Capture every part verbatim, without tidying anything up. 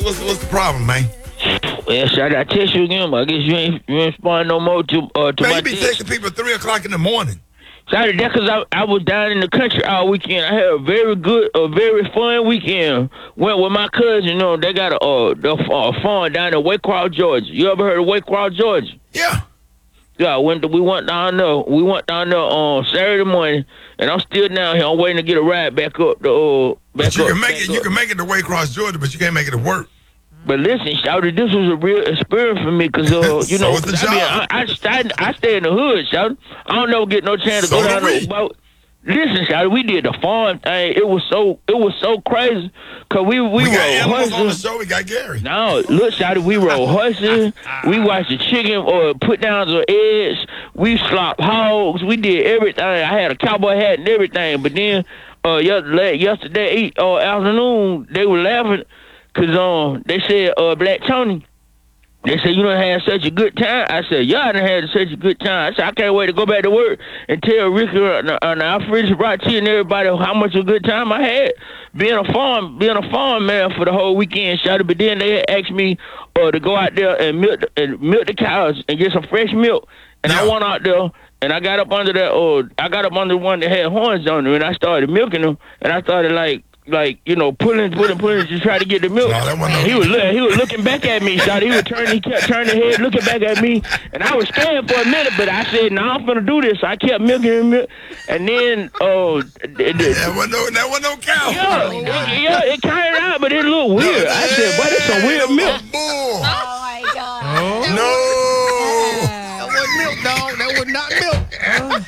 What's, what's the problem, man? Well, should I text you again? I guess you ain't, you ain't respond no more to uh to Man, my you be text. texting people at three o'clock in the morning. Sorry, that because I, I was down in the country all weekend. I had a very good, a very fun weekend. Went with my cousin. You know, they got a, uh, a farm down in Waycross, Georgia. You ever heard of Waycross, Georgia? Yeah. Yeah, went to, we went down there. We went down there on Saturday morning, and I'm still down here. I'm waiting to get a ride back up. The uh, back But you up, can make back it. up. You can make it to Waycross, Georgia, but you can't make it to work. But listen, Shouty, this was a real experience for me because, uh, you So know, is the I, mean, job. I, I, stay, I stay in the hood, Shouty. I don't never get no chance to So go down do we. the boat. Listen, Shouty, we did the farm thing. It was so, it was so crazy because we, we, We got rode animals on the horses. show. We got Gary. No, look, Shouty, we rode horses. We watched the chicken or put down the eggs. We slopped hogs. We did everything. I had a cowboy hat and everything. But then uh, yesterday, yesterday uh, afternoon, they were laughing because um, they said, uh, Black Tony, they said, you done had such a good time. I said, yeah, I done had such a good time. I said, I can't wait to go back to work and tell Ricky and, and Alfred Rotti and everybody how much of a good time I had being a farm, being a farm man for the whole weekend, Shouty. But then they asked me uh, to go out there and milk, the, and milk the cows and get some fresh milk. And Yeah. I went out there and I got up under that, uh, I got up under one that had horns on it, and I started milking them, and I started like, like you know, pulling, pulling, pulling to try to get the milk. No, that wasn't no- he was look, he was looking back at me, Shouty. He was turning, he kept turning his head, looking back at me, and I was scared for a minute, but I said, "No, I'm gonna do this." So I kept milking and milk, and then, oh, the, the, That wasn't no. That wasn't no cow. yeah, it, yeah, it came out, but it looked weird. I said, "Boy, that's some weird milk." Bull. Oh my God. No. That wasn't milk, dog. That was not milk.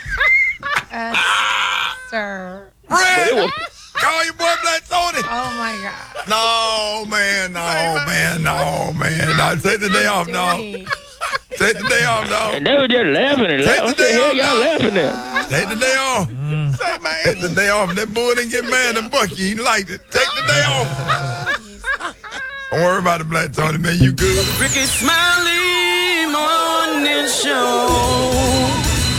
Uh, sir. Red. Call your boy Black Tony. Oh my God. No, man. No, man. No, man. No, take the day off, dog. Doing? Take the day off, dog. And they were just laughing and Take laughing. What the the day hell off, y'all dog. laughing at? Take the day off. Say, man. Take the day off. That bull didn't get mad at Bucky. He liked it. Take the day off. Don't worry about it, Black Tony, man. You good. Ricky Smiley Morning Show.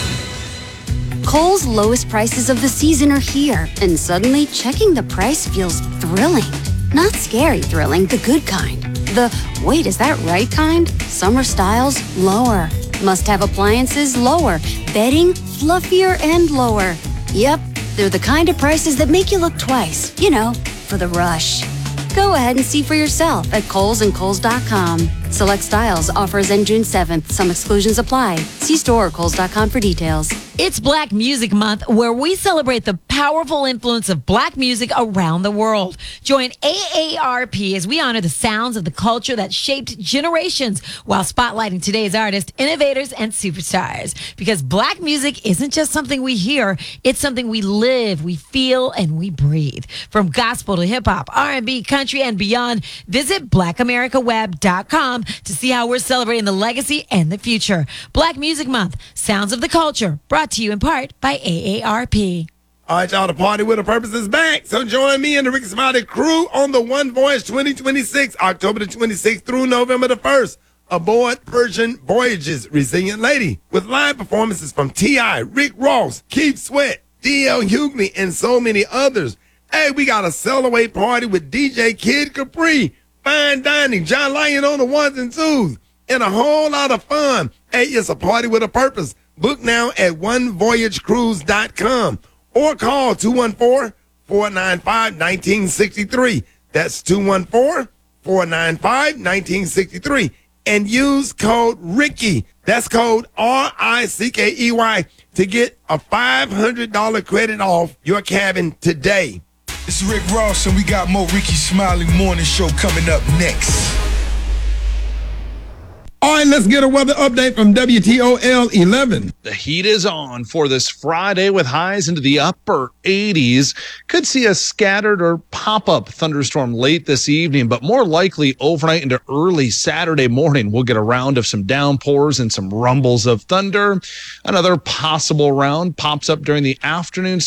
Kohl's lowest prices of the season are here, and suddenly checking the price feels thrilling. Not scary thrilling, the good kind. The, wait, is that right kind? Summer styles, lower. Must-have appliances, lower. Bedding, fluffier and lower. Yep, they're the kind of prices that make you look twice. You know, for the rush. Go ahead and see for yourself at Kohl's and Kohl's dot com. Select styles, offers end June seventh. Some exclusions apply. See store or Kohl's dot com for details. It's Black Music Month, where we celebrate the powerful influence of Black music around the world. Join A A R P as we honor the sounds of the culture that shaped generations while spotlighting today's artists, innovators, and superstars. Because Black music isn't just something we hear, it's something we live, we feel, and we breathe. From gospel to hip-hop, R and B, country, and beyond, visit black america web dot com to see how we're celebrating the legacy and the future. Black Music Month, Sounds of the Culture, brought to you in part by A A R P. All right, y'all, the Party with a Purpose is back. So join me and the Ricky Smiley crew on the One Voyage twenty twenty-six, October the twenty-sixth through November the first. Aboard Persian Voyages, Resilient Lady, with live performances from T I, Rick Ross, Keith Sweat, D L Hughley, and so many others. Hey, we got a Cellaway party with D J Kid Capri, fine dining, John Lyon on the ones and twos, and a whole lot of fun. Hey, it's a party with a purpose. Book now at one voyage cruise dot com or call two one four, four nine five, one nine six three. That's two one four, four nine five, one nine six three. And use code Ricky. That's code R I C K E Y to get a five hundred dollars credit off your cabin today. It's Rick Ross, and we got more Ricky Smiley Morning Show coming up next. All right, let's get a weather update from W T O L eleven. The heat is on for this Friday with highs into the upper eighties. Could see a scattered or pop-up thunderstorm late this evening, but more likely overnight into early Saturday morning. We'll get a round of some downpours and some rumbles of thunder. Another possible round pops up during the afternoon.